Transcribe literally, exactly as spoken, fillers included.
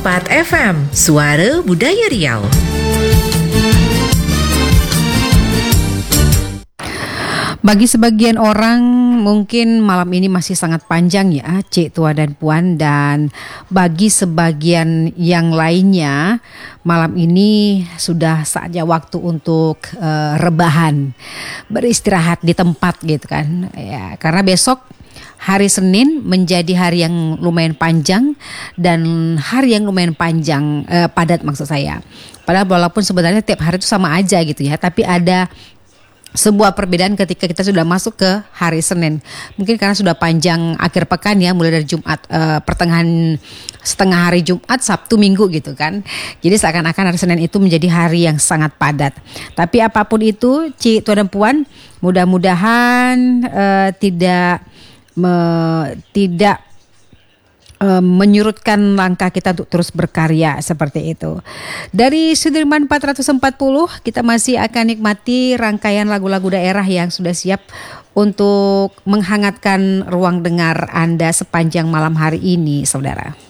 empat F M, Suara Budaya Riau. Bagi sebagian orang mungkin malam ini masih sangat panjang ya, Cik, Tua dan Puan, dan bagi sebagian yang lainnya malam ini sudah saatnya waktu untuk uh, rebahan, beristirahat di tempat gitu kan. Ya, karena besok hari Senin menjadi hari yang lumayan panjang dan hari yang lumayan panjang uh, padat maksud saya. Padahal walaupun sebenarnya tiap hari itu sama aja gitu ya, tapi ada sebuah perbedaan ketika kita sudah masuk ke hari Senin. Mungkin karena sudah panjang akhir pekan ya, mulai dari Jumat, uh, pertengahan setengah hari Jumat, Sabtu, Minggu gitu kan. Jadi seakan-akan hari Senin itu menjadi hari yang sangat padat. Tapi apapun itu, Cik, Tua dan Puan, mudah-mudahan uh, tidak me, tidak uh, menyurutkan langkah kita untuk terus berkarya seperti itu. Dari Sudirman empat ratus empat puluh kita masih akan nikmati rangkaian lagu-lagu daerah yang sudah siap untuk menghangatkan ruang dengar Anda sepanjang malam hari ini, saudara.